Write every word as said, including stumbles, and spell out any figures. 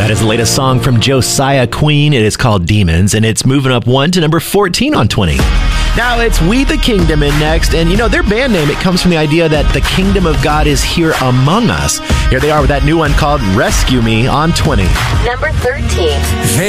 That is the latest song from Josiah Queen. It is called Demons, and it's moving up one to number fourteen on twenty. Now it's We the Kingdom in next, and you know, their band name, it comes from the idea that the kingdom of God is here among us. Here they are with that new one called Rescue Me on twenty. Number thirteen.